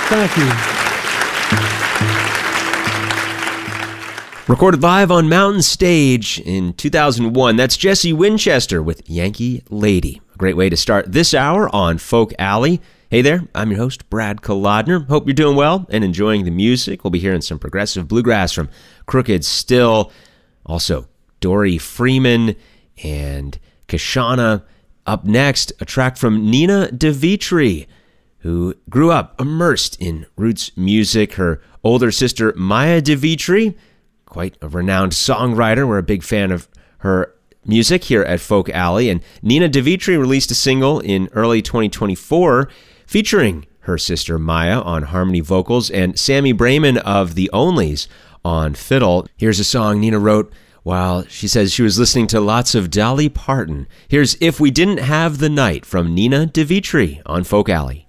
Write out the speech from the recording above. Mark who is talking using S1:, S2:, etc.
S1: Thank you.
S2: Recorded live on Mountain Stage in 2001. That's Jesse Winchester with Yankee Lady. A great way to start this hour on Folk Alley. Hey there, I'm your host, Brad Kolodner. Hope you're doing well and enjoying the music. We'll be hearing some progressive bluegrass from Crooked Still, also Dory Freeman and Kashana. Up next, a track from Nina DeVitri, who grew up immersed in roots music. Her older sister, Maya DeVitri, quite a renowned songwriter. We're a big fan of her music here at Folk Alley. And Nina DeVitri released a single in early 2024 featuring her sister Maya on harmony vocals and Sammy Brayman of The Onlys on fiddle. Here's a song Nina wrote while she says she was listening to lots of Dolly Parton. Here's If We Didn't Have the Night from Nina DeVitri on Folk Alley.